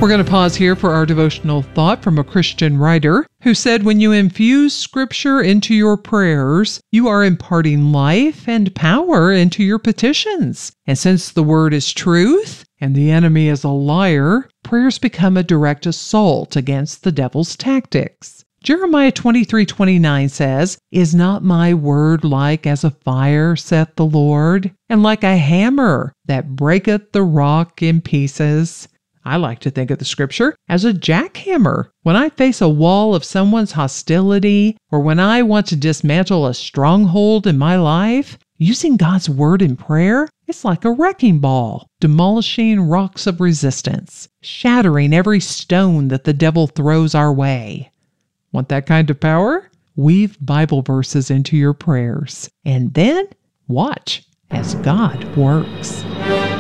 We're going to pause here for our devotional thought from a Christian writer who said, when you infuse Scripture into your prayers, you are imparting life and power into your petitions. And since the Word is truth and the enemy is a liar, prayers become a direct assault against the devil's tactics. Jeremiah 23:29 says, "Is not my word like as a fire, saith the Lord, and like a hammer that breaketh the rock in pieces?" I like to think of the Scripture as a jackhammer. When I face a wall of someone's hostility, or when I want to dismantle a stronghold in my life, using God's Word in prayer, it's like a wrecking ball, demolishing rocks of resistance, shattering every stone that the devil throws our way. Want that kind of power? Weave Bible verses into your prayers, and then watch as God works.